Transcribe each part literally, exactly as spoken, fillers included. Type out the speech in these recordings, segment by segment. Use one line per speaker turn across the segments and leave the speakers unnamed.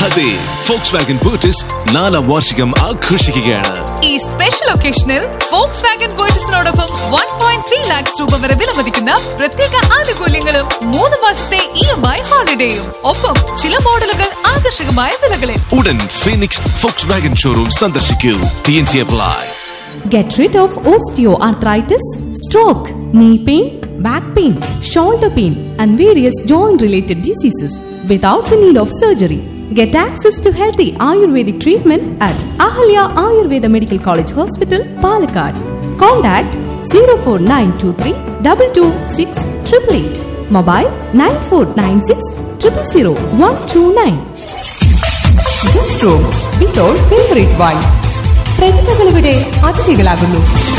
അതെ, Volkswagen Virtus നാലാം വാർഷികം ആഘോഷിക്കുകയാണ്.
ഈ special ഒക്കേഷനിൽ Volkswagen Virtusനോടൊപ്പം one point three lakhs രൂപ വരെ വിലമതിക്കുന്ന പ്രത്യേക ആനുകൂല്യങ്ങളും മൂന്ന് മാസത്തെ ഇ എം ഐ ഹോളിഡേയും ഒപ്പം ചില മോഡലുകൾ ആകർഷകമായ വിലകളിൽ.
ഉടൻ ഫീനിക്സ് Volkswagen ഷോറൂം സന്ദർശിക്കൂ. T N C apply.
Get rid of osteoarthritis, stroke, knee pain, back pain, shoulder pain, and various joint-related diseases without the need of surgery. Get access to healthy Ayurvedic treatment at Ahalya Ayurveda Medical College Hospital, Palakkad. Contact zero four nine two three two two six eight eight eight. Mobile nine four nine six zero zero zero one two nine. Guest room with your favorite wine. പ്രതിഭകളിവിടെ അതിഥികളാകുന്നു.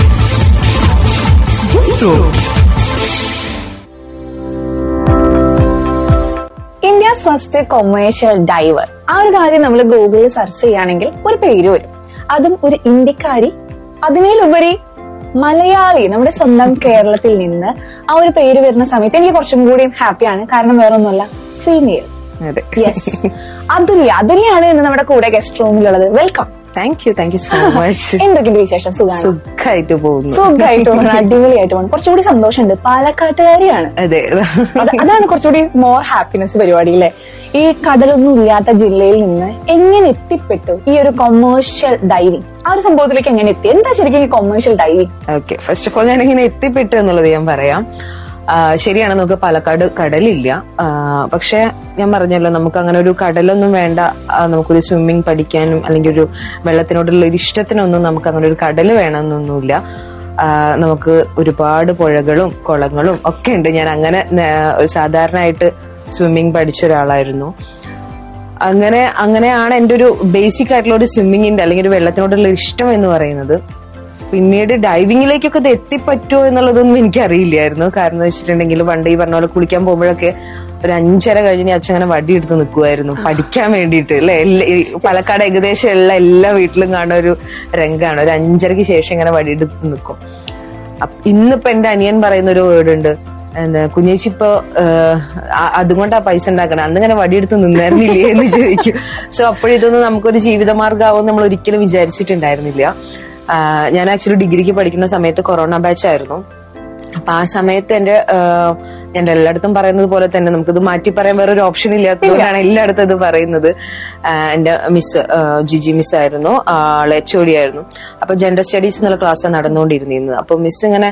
India's first commercial diver, ആ ഒരു കാര്യം നമ്മൾ ഗൂഗിളിൽ search ചെയ്യുകയാണെങ്കിൽ ഒരു പേര് വരും. അതും ഒരു ഇന്ത്യക്കാരി, അതിനേലുപരി മലയാളി, നമ്മുടെ സ്വന്തം കേരളത്തിൽ നിന്ന് ആ ഒരു പേര് വരുന്ന സമയത്ത് എനിക്ക് കുറച്ചും കൂടി ഹാപ്പിയാണ്. കാരണം വേറെ ഒന്നുമല്ല, ഫീമെയിൽ. യെസ്, അതുല്യ. അതുല്യാണ് ഇന്ന് നമ്മുടെ കൂടെ guest റൂമിലുള്ളത്. Welcome.
Thank you thank you so much.
എന്തൊക്കെയുണ്ട് വിശേഷം?
സുഖമായിട്ട് പോകുന്നു.
സുഖമായിട്ട് പോകുന്നു, അടിപൊളിയായിട്ട് പോകുന്നു. കുറച്ചുകൂടി സന്തോഷമുണ്ട്, പാലക്കാട്ടുകാരിയാണ്.
അതെ,
അതാണ് കുറച്ചുകൂടി മോർ ഹാപ്പിനെസ് പരിപാടി അല്ലേ? ഈ കടലൊന്നും ഇല്ലാത്ത ജില്ലയിൽ നിന്ന് എങ്ങനെ എത്തിപ്പെട്ടു ഈ ഒരു കൊമേഴ്ഷ്യൽ ഡൈവിംഗ്? ആ ഒരു സംഭവത്തിലേക്ക് എങ്ങനെ എത്തി? എന്താ ശരിക്കും ഈ commercial diving?
Okay, first of all ഞാൻ എങ്ങനെ എത്തിപ്പെട്ടു എന്നുള്ളത് ഞാൻ പറയാം. ശരിയാണ്, നമുക്ക് പാലക്കാട് കടലില്ല. പക്ഷെ ഞാൻ പറഞ്ഞല്ലോ, നമുക്ക് അങ്ങനെ ഒരു കടലൊന്നും വേണ്ട. നമുക്കൊരു സ്വിമ്മിങ് പഠിക്കാനും അല്ലെങ്കിൽ ഒരു വെള്ളത്തിനോടുള്ള ഒരു ഇഷ്ടത്തിനൊന്നും നമുക്ക് അങ്ങനെ ഒരു കടല് വേണമെന്നൊന്നുമില്ല. നമുക്ക് ഒരുപാട് പുഴകളും കുളങ്ങളും ഒക്കെ ഉണ്ട്. ഞാൻ അങ്ങനെ സാധാരണയായിട്ട് സ്വിമ്മിങ് പഠിച്ച ഒരാളായിരുന്നു. അങ്ങനെ അങ്ങനെയാണ് എൻ്റെ ഒരു ബേസിക് ആയിട്ടുള്ള ഒരു സ്വിമ്മിങ്ങിന്റെ അല്ലെങ്കിൽ ഒരു വെള്ളത്തിനോടുള്ള ഇഷ്ടം എന്ന് പറയുന്നത്. പിന്നീട് ഡൈവിങ്ങിലേക്കൊക്കെ ഇത് എത്തിപ്പറ്റുമോ എന്നുള്ളതൊന്നും എനിക്ക് അറിയില്ലായിരുന്നു. കാരണം എന്ന് വെച്ചിട്ടുണ്ടെങ്കിൽ പണ്ട് ഈ പറഞ്ഞ പോലെ കുളിക്കാൻ പോകുമ്പോഴൊക്കെ ഒരു അഞ്ചര കഴിഞ്ഞ് അച്ഛൻ അങ്ങനെ വടി എടുത്ത് നിൽക്കുമായിരുന്നു പഠിക്കാൻ വേണ്ടിയിട്ട് അല്ലെ. പാലക്കാട് ഏകദേശം എല്ലാ എല്ലാ വീട്ടിലും കാണുന്ന ഒരു രംഗമാണ്. ഒരു അഞ്ചരക്ക് ശേഷം ഇങ്ങനെ വടി എടുത്ത് നിൽക്കും. ഇന്നിപ്പോ എന്റെ അനിയൻ പറയുന്ന ഒരു വേർഡ് ഉണ്ട്, എന്താ കുഞ്ഞേച്ചി ഇപ്പൊ അതുകൊണ്ടാ പൈസ ഉണ്ടാക്കണം, അന്നിങ്ങനെ വടിയെടുത്ത് നിന്നായിരുന്നില്ലേ എന്ന് ചോദിക്കും. സോ അപ്പോഴിതൊന്നും നമുക്കൊരു ജീവിതമാർഗ്ഗമാവും നമ്മൾ ഒരിക്കലും വിചാരിച്ചിട്ടുണ്ടായിരുന്നില്ല. ഞാൻ ആക്ച്വലി ഡിഗ്രിക്ക് പഠിക്കുന്ന സമയത്ത് കൊറോണ ബാച്ച് ആയിരുന്നു. അപ്പൊ ആ സമയത്ത് എന്റെ ഞാൻ എല്ലായിടത്തും പറയുന്നത് പോലെ തന്നെ നമുക്കിത് മാറ്റി പറയാൻ വേറൊരു ഓപ്ഷൻ ഇല്ലാത്തതുകൊണ്ടാണ് എല്ലായിടത്തും ഇത് പറയുന്നത്. എന്റെ മിസ് ജിജി മിസ് ആയിരുന്നു, ആള് എച്ച് ഒ ഡി ആയിരുന്നു. അപ്പൊ ജെൻഡർ സ്റ്റഡീസ് എന്നുള്ള ക്ലാസ്സാണ് നടന്നുകൊണ്ടിരുന്നത്. അപ്പൊ മിസ് ഇങ്ങനെ,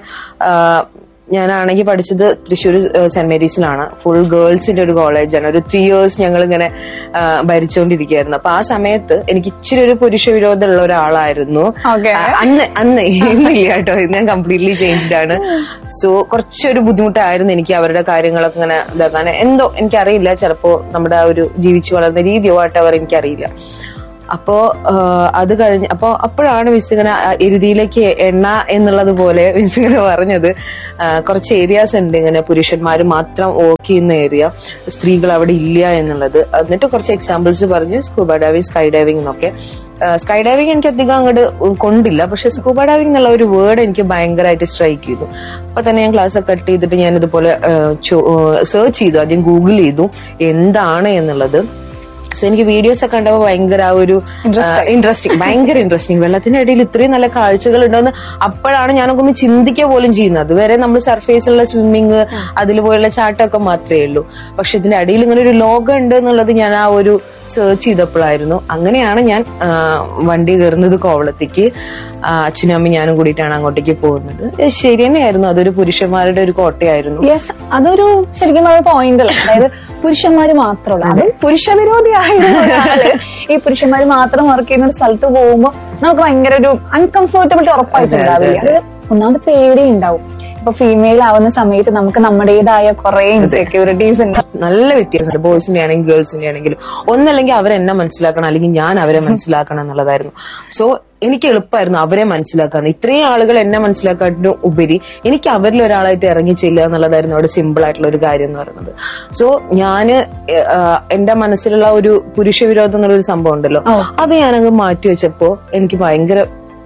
ഞാനാണെങ്കിൽ പഠിച്ചത് തൃശ്ശൂർ സെന്റ് മേരീസിലാണ്. ഫുൾ ഗേൾസിന്റെ ഒരു കോളേജാണ്. ഒരു ത്രീ ഇയേഴ്സ് ഞങ്ങൾ ഇങ്ങനെ ഭരിച്ചുകൊണ്ടിരിക്കുകയായിരുന്നു. അപ്പൊ ആ സമയത്ത് എനിക്ക് ഇച്ചിരി ഒരു പുരുഷ വിരോധമുള്ള ഒരാളായിരുന്നു അന്ന്. അന്ന് ഇന്നില്ല കേട്ടോ, ഞാൻ കംപ്ലീറ്റ്ലി ചേഞ്ച്ഡ് ആണ്. സോ കുറച്ചൊരു ബുദ്ധിമുട്ടായിരുന്നു എനിക്ക് അവരുടെ കാര്യങ്ങളൊക്കെ ഇങ്ങനെ ഇതാക്കാൻ. എന്തോ എനിക്കറിയില്ല, ചിലപ്പോ നമ്മുടെ ആ ഒരു ജീവിച്ചു വളർന്ന രീതിയോ ആട്ടവർ എനിക്കറിയില്ല. അപ്പോ അത് കഴിഞ്ഞ് അപ്പൊ അപ്പോഴാണ് മിസ് ഇങ്ങനെ എരുതിയിലേക്ക് എണ്ണ എന്നുള്ളത് പോലെ മിസ് ഇങ്ങനെ പറഞ്ഞത്, കുറച്ച് ഏരിയാസ് ഉണ്ട് ഇങ്ങനെ പുരുഷന്മാര് മാത്രം വർക്ക് ചെയ്യുന്ന ഏരിയ, സ്ത്രീകൾ അവിടെ ഇല്ല എന്നുള്ളത്. എന്നിട്ട് കുറച്ച് എക്സാമ്പിൾസ് പറഞ്ഞു, സ്കൂബ ഡൈവിംഗ്, സ്കൈ ഡൈവിംഗ് എന്നൊക്കെ. സ്കൈ ഡൈവിംഗ് എനിക്ക് അധികം അങ്ങോട്ട് കൊണ്ടില്ല, പക്ഷെ സ്കൂബ ഡൈവിംഗ് എന്നുള്ള ഒരു വേർഡ് എനിക്ക് ഭയങ്കരമായിട്ട് സ്ട്രൈക്ക് ചെയ്തു. അപ്പൊ തന്നെ ഞാൻ ക്ലാസ് ഒക്കെ കട്ട് ചെയ്തിട്ട് ഞാൻ ഇതുപോലെ സെർച്ച് ചെയ്തു, ആദ്യം ഗൂഗിൾ ചെയ്തു എന്താണ് എന്നുള്ളത്. സോ എനിക്ക് വീഡിയോസ് ഒക്കെ കണ്ടപ്പോൾ ഭയങ്കര ആ ഒരു ഇൻട്രസ്റ്റിംഗ്, ഭയങ്കര ഇൻട്രസ്റ്റിംഗ്. വെള്ളത്തിനിടയിൽ ഇത്രയും നല്ല കാഴ്ചകൾ ഉണ്ടോന്ന് അപ്പോഴാണ് ഞാനൊക്കെ ഒന്ന് ചിന്തിക്കുക പോലും ചെയ്യുന്നത്. അതുവരെ നമ്മൾ സർഫേസിലുള്ള സ്വിമ്മിങ് അതിൽ പോലുള്ള ചാട്ടമൊക്കെ മാത്രമേ ഉള്ളൂ. പക്ഷെ ഇതിന്റെ അടിയിൽ ഇങ്ങനെ ഒരു ലോകം ഉണ്ട് എന്നുള്ളത് ഞാൻ ആ ഒരു സെർച്ച് ചെയ്തപ്പോഴായിരുന്നു. അങ്ങനെയാണ് ഞാൻ വണ്ടി കയറുന്നത് കോവളത്തേക്ക്. അച്ഛനും അമ്മയും ഞാനും കൂടിയിട്ടാണ് അങ്ങോട്ടേക്ക് പോകുന്നത്. ശരി തന്നെയായിരുന്നു, അതൊരു പുരുഷന്മാരുടെ ഒരു കോട്ടയായിരുന്നു.
യെസ്, അതൊരു ശരിക്കും പോയിന്റ് അല്ല. അതായത് പുരുഷന്മാര് മാത്രമുള്ള, അത് പുരുഷ വിരോധിയായ ഈ പുരുഷന്മാര് മാത്രം വർക്ക് ചെയ്യുന്ന ഒരു സ്ഥലത്ത് പോകുമ്പോ നമുക്ക് ഭയങ്കര ഒരു അൺകംഫർട്ടബിലിറ്റി ഉറപ്പായിട്ടുണ്ടാവില്ല. അത് ഒന്നാമത് പേടി ഉണ്ടാവും. ഇപ്പൊ ഫീമെയിൽ ആവുന്ന സമയത്ത് നമുക്ക് നമ്മുടേതായ കുറെ ഇൻസെക്യൂരിറ്റീസ് ഉണ്ട്.
നല്ല വ്യത്യാസമുണ്ട് ബോയ്സിന്റെ ആണെങ്കിലും ഗേൾസിന്റെ ആണെങ്കിലും. ഒന്നല്ലെങ്കിൽ അവരെന്നെ മനസ്സിലാക്കണം, അല്ലെങ്കിൽ ഞാൻ അവരെ മനസ്സിലാക്കണം എന്നുള്ളതായിരുന്നു. സോ എനിക്ക് എളുപ്പമായിരുന്നു അവരെ മനസ്സിലാക്കാൻ. ഇത്രയും ആളുകൾ എന്നെ മനസ്സിലാക്കാനും ഉപരി എനിക്ക് അവരിൽ ഒരാളായിട്ട് ഇറങ്ങി ചെല്ലുക എന്നുള്ളതായിരുന്നു അവിടെ സിമ്പിൾ ആയിട്ടുള്ള ഒരു കാര്യം എന്ന് പറയുന്നത്. സോ ഞാന് എന്റെ മനസ്സിലുള്ള ഒരു പുരുഷ വിരോധം എന്നുള്ളൊരു സംഭവം ഉണ്ടല്ലോ, അത് ഞാനങ്ങ് മാറ്റി വെച്ചപ്പോ എനിക്ക് ഭയങ്കര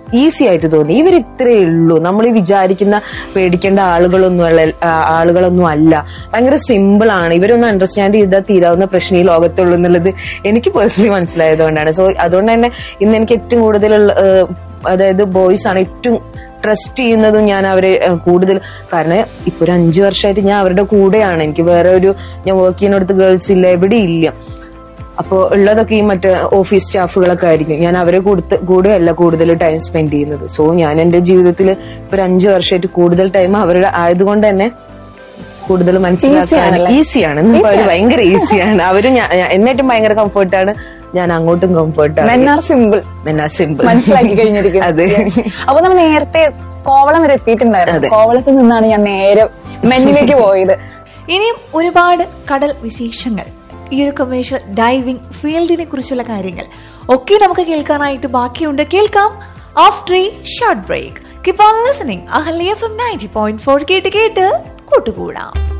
ഈസി ആയിട്ട് തോന്നി. ഇവർ ഇത്രയേ ഉള്ളൂ, നമ്മൾ ഈ വിചാരിക്കുന്ന പേടിക്കേണ്ട ആളുകളൊന്നും അല്ല ആളുകളൊന്നും അല്ല ഭയങ്കര സിമ്പിൾ ആണ്, ഇവരൊന്നും അണ്ടർസ്റ്റാൻഡ് ചെയ്താൽ തീരാവുന്ന പ്രശ്നം ഈ ലോകത്തുള്ളൂ എന്നുള്ളത് എനിക്ക് പേഴ്സണലി മനസ്സിലായതുകൊണ്ടാണ്. സോ അതുകൊണ്ട് തന്നെ ഇന്ന് എനിക്ക് ഏറ്റവും കൂടുതലുള്ള അതായത് ബോയ്സ് ആണ് ഏറ്റവും ട്രസ്റ്റ് ചെയ്യുന്നതും ഞാൻ അവരെ കൂടുതൽ. കാരണം ഇപ്പൊ ഒരു അഞ്ചു വർഷമായിട്ട് ഞാൻ അവരുടെ കൂടെയാണ്. എനിക്ക് വേറെ ഒരു ഞാൻ വർക്ക് ചെയ്യുന്നിടത്ത് ഗേൾസ് ഇല്ല, എവിടെ ഇല്ല. അപ്പോ ഉള്ളതൊക്കെ ഈ മറ്റേ ഓഫീസ് സ്റ്റാഫുകളൊക്കെ ആയിരിക്കും. ഞാൻ അവരെ കൊടുത്ത് കൂടെയല്ല കൂടുതൽ ടൈം സ്പെൻഡ് ചെയ്യുന്നത്. സോ ഞാൻ എന്റെ ജീവിതത്തിൽ ഇപ്പൊ ഒരു അഞ്ചു വർഷമായിട്ട് കൂടുതൽ ടൈം അവരുടെ ആയതുകൊണ്ട് തന്നെ കൂടുതൽ മനസ്സിലാക്കാൻ ഈസിയാണ്. അവര് ഭയങ്കര ഈസിയാണ്. അവര് എന്നായിട്ടും ഭയങ്കര കംഫർട്ടാണ്, ഞാൻ അങ്ങോട്ടും കംഫർട്ടാണ്.
സിമ്പിൾ
സിമ്പിൾ
മനസ്സിലാക്കി കഴിഞ്ഞിരിക്കുന്നത്.
അതെ.
അപ്പൊ നമ്മൾ നേരത്തെ കോവളം വരെ എത്തിയിട്ടുണ്ടായിരുന്നു. കോവളത്തിൽ നിന്നാണ് ഞാൻ നേരെ മെന്നിലേക്ക് പോയത്.
ഇനിയും ഒരുപാട് കടൽ വിശേഷങ്ങൾ, ഈ ഒരു കൊമേഴ്ഷ്യൽ ഡൈവിംഗ് ഫീൽഡിനെ കുറിച്ചുള്ള കാര്യങ്ങൾ ഒക്കെ നമുക്ക് കേൾക്കാനായിട്ട് ബാക്കിയുണ്ട്. കേൾക്കാം after A short break. Keep on listening. Ahalya F M ninety point four കേട്ട് കേട്ട് കൂട്ടുകൂടാം.